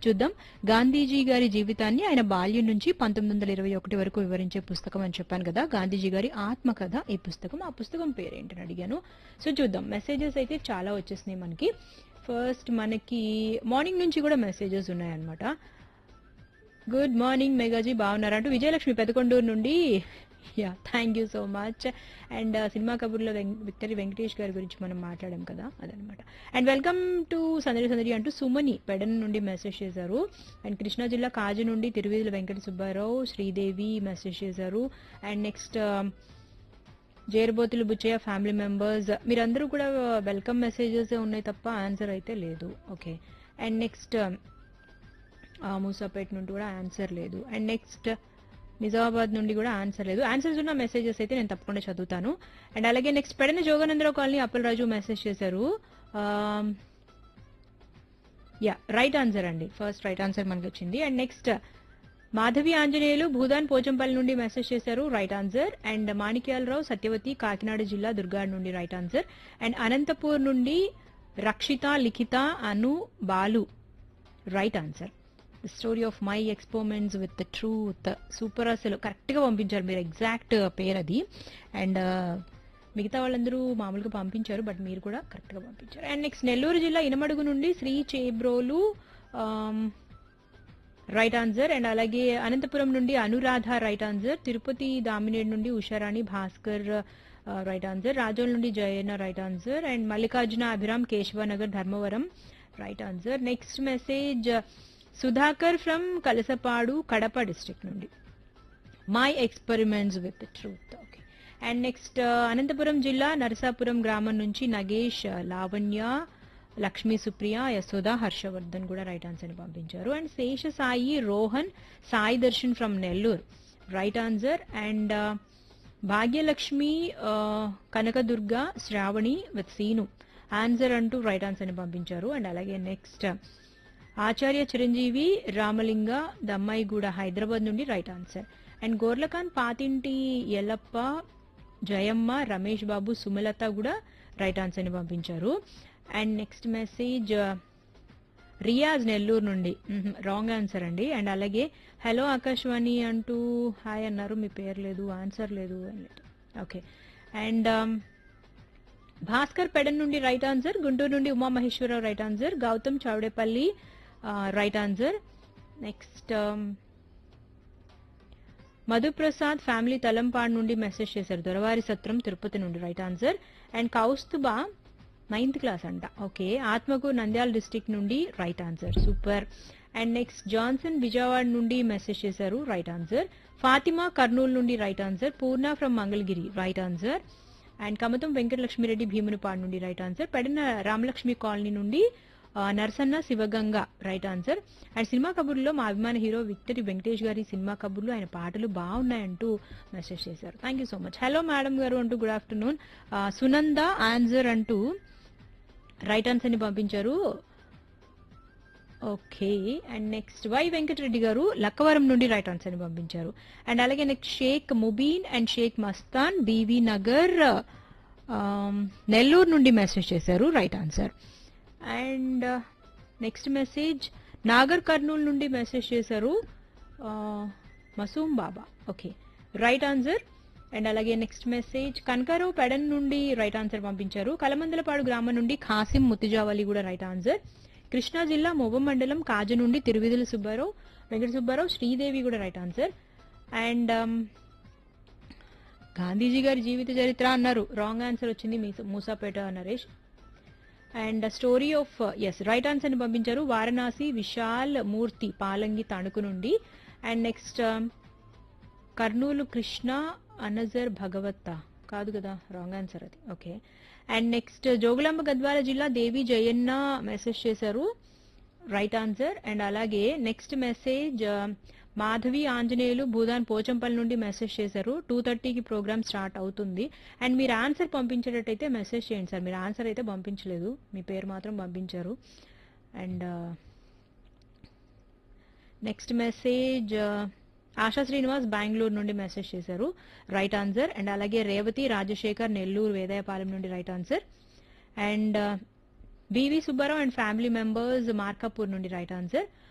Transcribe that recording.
చూద్దాం. గాంధీజీ గారి జీవితాన్ని ఆయన బాల్యం నుంచి 1921 వరకు వివరించే పుస్తకం అని చెప్పాను కదా, గాంధీజీ గారి ఆత్మకథ ఈ పుస్తకం. ఆ పుస్తకం పేరేంటని అడిగాను. సో చూద్దాం, మెసేజెస్ అయితే చాలా వచ్చేసినాయి మనకి. ఫస్ట్ మనకి మార్నింగ్ నుంచి కూడా మెసేజెస్ ఉన్నాయన్నమాట. గుడ్ మార్నింగ్ మెగాజీ, బాగున్నారా అంటూ విజయలక్ష్మి పెదకొండూరు నుండి. Yeah, thank you so much. And cinema కబుర్లో victory Venkatesh గారి గురించి మనం మాట్లాడాం కదా, అదనమాట. అండ్ వెల్కమ్ టు సందడి సందడి అంటూ సుమని పెడన్ నుండి మెసేజ్ చేశారు. అండ్ కృష్ణా జిల్లా కాజు నుండి తిరువేదుల వెంకట సుబ్బారావు, శ్రీదేవి మెసేజ్ చేశారు. And next Jerbothulu Buchaiah family members, మీరందరూ కూడా వెల్కమ్ మెసేజెస్ ఉన్నాయి తప్ప ఆన్సర్ అయితే లేదు. ఓకే. అండ్ నెక్స్ట్ మూసాపేట నుండి కూడా ఆన్సర్ లేదు. అండ్ నెక్స్ట్ నిజామాబాద్ నుండి కూడా ఆన్సర్ లేదు. ఆన్సర్స్ ఉన్న మెసేజెస్ అయితే నేను తప్పకుండా చదువుతాను. అండ్ అలాగే next Pedana Jogananda Rao colony Appalaraju message చేశారు. యా, రైట్ ఆన్సర్ అండి, ఫస్ట్ రైట్ ఆన్సర్ మనకి వచ్చింది. అండ్ నెక్స్ట్ మాధవి ఆంజనేయులు భూదాన్ పోచంపల్లి నుండి మెసేజ్ చేశారు, right answer. And Manikyalarao Satyavathi Kakinada జిల్లా దుర్గాడ్ నుండి రైట్ ఆన్సర్. అండ్ అనంతపూర్ నుండి రక్షిత లిఖిత అను Balu right answer. The story of my experiments with the truth, super, అసలు కరెక్ట్ గా పంపించారు మీరు, ఎగ్జాక్ట్ పేరు అది. అండ్ మిగతా వాళ్ళందరూ మామూలుగా పంపించారు, బట్ మీరు కూడా కరెక్ట్ గా పంపించారు. అండ్ నెక్స్ట్ నెల్లూరు జిల్లా ఇనమడుగు నుండి Shri Chebrolu right answer. And అలాగే అనంతపురం నుండి అనురాధ రైట్ ఆన్సర్. తిరుపతి దామినేడు నుండి ఉషారాణి భాస్కర్ రైట్ ఆన్సర్. రాజోల్ నుండి Jayanna right answer. And Mallikarjuna Abhiram Keshavanagar Dharmavaram right answer. Next message Sudhakar from Kalasapadu Kadapa district నుండి my experiments with truth. Okay. And next Anantapuram జిల్లా నరసాపురం గ్రామం నుంచి నగేష్, లావణ్య, లక్ష్మీ సుప్రియ, యశోద, హర్షవర్ధన్ కూడా రైట్ ఆన్సర్ ని పంపించారు. And Shesha Sai, Rohan, Sai Darshan from Nellore right answer. And Bhagyalakshmi, Kanakadurga, Shravani with scene answer అంటూ రైట్ ఆన్సర్ ని పంపించారు. అండ్ అలాగే నెక్స్ట్ ఆచార్య చిరంజీవి, రామలింగ, దమ్మాయిగూడ హైదరాబాద్ నుండి right answer. And గోర్లకాన్ పాతింటి Yellappa, Jayamma, Ramesh Babu, Sumalatha కూడా రైట్ ఆన్సర్ ని పంపించారు. And next message Riyaz Nellore నుండి రాంగ్ ఆన్సర్ అండి. అండ్ అలాగే హలో ఆకాశవాణి అంటూ హాయ్ అన్నారు, మీ పేరు లేదు, ఆన్సర్ లేదు అన్నట్టు. ఓకే. అండ్ భాస్కర్ పెడన్ నుండి రైట్ ఆన్సర్. గుంటూరు నుండి Umamaheswararao right answer. Gautam Chowdepalli right answer. Next Madhu Prasad family Talampadu నుండి మెసేజ్ చేశారు, దొరవారి సత్రం తిరుపతి నుండి right answer. And Kaustubha 9th class అంట. ఓకే. ఆత్మకు నంద్యాల డిస్ట్రిక్ట్ నుండి right answer, super. And next Johnson Vijayawada నుండి మెసేజ్ చేశారు, రైట్ ఆన్సర్. ఫాతిమా కర్నూలు నుండి right answer. Purna from Mangalagiri right answer. And Kamatham Venkatalakshmi Reddy Bheemunipadu నుండి రైట్ ఆన్సర్. పెడిన రామలక్ష్మి కాలనీ నుండి Narsanna Sivaganga right answer. And cinema కబుర్లో మా అభిమాన హీరో విక్టరీ వెంకటేష్ గారి సినిమా కబుర్లు ఆయన పాటలు బాగున్నాయంటూ మెసేజ్ చేశారు, thank you so much. Hello madam గారు అంటూ గుడ్ ఆఫ్టర్నూన్. సునంద ఆన్సర్ అంటూ రైట్ ఆన్సర్ ని పంపించారు. Okay. And next why Venkatareddy గారు లక్కవరం నుండి రైట్ ఆన్సర్ ని పంపించారు. అండ్ అలాగే next Sheikh Mubeen and Sheikh Mastan BV Nagar Nellore నుండి మెసేజ్ చేశారు, right answer. And next message Nagar Kurnool నుండి మెసేజ్ చేశారు, మసూమ్ బాబా. Okay, right answer. అండ్ అలాగే నెక్స్ట్ మెసేజ్ కనకారావు పెడన్ నుండి రైట్ ఆన్సర్ పంపించారు. కలమందలపాడు గ్రామం నుండి ఖాసిం ముతిజావలి కూడా రైట్ ఆన్సర్. కృష్ణా జిల్లా మొవ్వ మండలం కాజ నుండి తిరువిధుల సుబ్బారావు, వెంకట సుబ్బారావు, శ్రీదేవి కూడా రైట్ ఆన్సర్. అండ్ గాంధీజీ గారి జీవిత చరిత్ర అన్నారు, రాంగ్ ఆన్సర్ వచ్చింది Moosapet Naresh. And story of yes right answer ని పంపించారు వారణాసి విశాల్ మూర్తి పాలంగి తణుకు నుండి. అండ్ నెక్స్ట్ కర్నూలు కృష్ణ అనజర్ భగవత్త కాదు కదా, రాంగ్ ఆన్సర్ అది. Okay. And next Jogulamba Gadwal జిల్లా దేవి జయన్న మెసేజ్ చేశారు, రైట్ ఆన్సర్. అండ్ అలాగే నెక్స్ట్ మెసేజ్ మాధవి ఆంజనేయులు భూదాన్ పోచంపల్లి నుండి మెసేజ్ చేశారు. 2:30కి ప్రోగ్రామ్ స్టార్ట్ అవుతుంది. అండ్ మీరు ఆన్సర్ పంపించేటట్టయితే మెసేజ్ చేయండి సార్, మీరు ఆన్సర్ అయితే పంపించలేదు, మీ పేరు మాత్రం పంపించారు. And next message ASHA Srinivas Bengaluru నుండి మెసేజ్ చేశారు, రైట్ ఆన్సర్. అండ్ అలాగే రేవతి రాజశేఖర్ నెల్లూరు వేదాయపాలెం నుండి right answer. And BV Subbarao and family members Markapur నుండి రైట్ ఆన్సర్.